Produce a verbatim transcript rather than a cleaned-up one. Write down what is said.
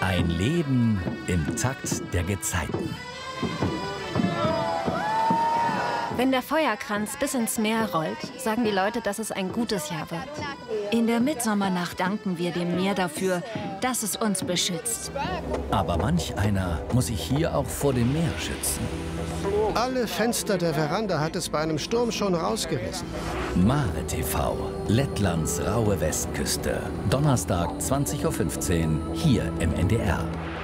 Ein Leben im Takt der Gezeiten. Wenn der Feuerkranz bis ins Meer rollt, sagen die Leute, dass es ein gutes Jahr wird. In der Mitsommernacht danken wir dem Meer dafür, dass es uns beschützt. Aber manch einer muss sich hier auch vor dem Meer schützen. Alle Fenster der Veranda hat es bei einem Sturm schon rausgerissen. Mare T V, Lettlands raue Westküste. Donnerstag zwanzig Uhr fünfzehn, hier im N D R.